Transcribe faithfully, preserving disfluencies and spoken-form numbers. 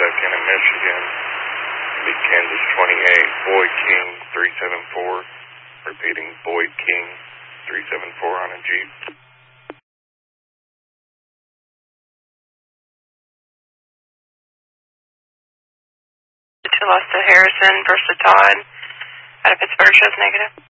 second in Michigan. Be Kansas twenty-eight, Boyd King three seven four. Repeating, Boyd King three seven four on a Jeep. Two lost to Harrison versus Todd. Out of Pittsburgh shows negative.